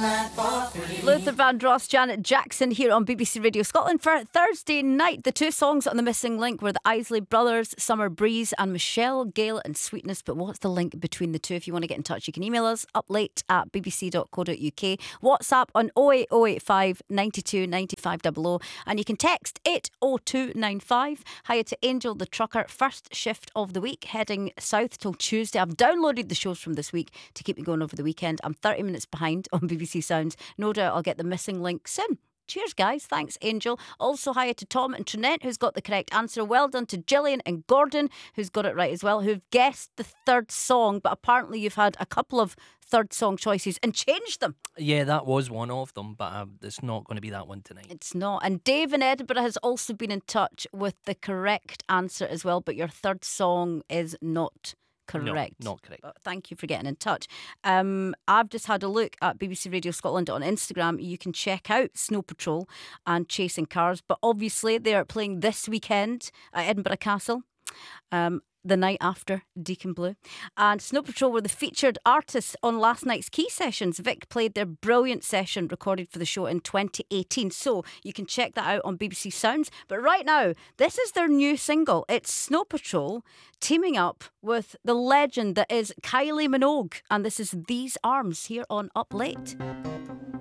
Luther Vandross, Janet Jackson here on BBC Radio Scotland for Thursday night. The two songs on the missing link were the Isley Brothers, Summer Breeze, and Michelle, Gale and Sweetness. But what's the link between the two? If you want to get in touch, you can email us up late at bbc.co.uk, WhatsApp on 08085 92 95 00, and you can text 80295. Hiya to Angel the Trucker, first shift of the week, heading south till Tuesday. I've downloaded the shows from this week to keep me going over the weekend. I'm 30 minutes behind on BBC Sounds. No doubt I'll get the missing link soon. Cheers, guys. Thanks, Angel. Also, hiya to Tom and Trinette, who's got the correct answer. Well done to Gillian and Gordon, who's got it right as well, who've guessed the third song, but apparently you've had a couple of third song choices and changed them. Yeah, that was one of them, but it's not going to be that one tonight. It's not. And Dave in Edinburgh has also been in touch with the correct answer as well, but your third song is not correct. No, not correct. But thank you for getting in touch. I've just had a look at BBC Radio Scotland on Instagram. You can check out Snow Patrol and Chasing Cars, but obviously they are playing this weekend at Edinburgh Castle. The night after Deacon Blue. And Snow Patrol were the featured artists on last night's Key Sessions. Vic played their brilliant session recorded for the show in 2018. So you can check that out on BBC Sounds. But right now, this is their new single. It's Snow Patrol teaming up with the legend that is Kylie Minogue. And this is These Arms here on Up Late.